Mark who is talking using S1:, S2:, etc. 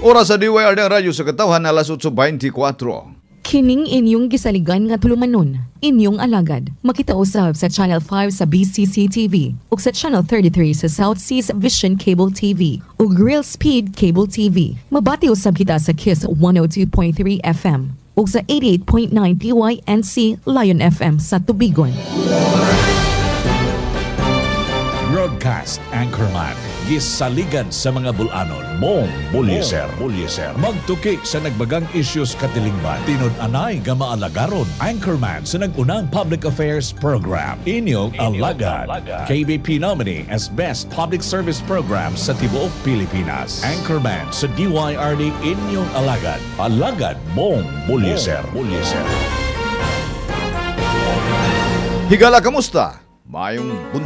S1: Oras sa DYRD ang radyo sa Katawhan, alas 8:24.
S2: Kining inyong gisaligan nga tulumanon, inyong alagad. Makita usab sa Channel 5 sa BCC TV ug sa Channel 33 sa South Seas Vision Cable TV ug Real Speed Cable TV. Mabati usab kita sa KISS 102.3 FM ug sa 88.9 DYNC Lion FM sa Tubigon.
S3: Broadcast Anchorman, gisaligan sa mga bulanon, mong bulyeser. Magtuki sa nagbagang issues katilingban, tinud anay nga maalagaron. Anchorman sa nagunang public affairs program, inyong alagad. KBP nominee as Best Public Service Program sa tibuok Pilipinas. Anchorman sa DYRD, inyong alagad. Alagad mong bulyeser.
S1: Higala, kamusta? Mayong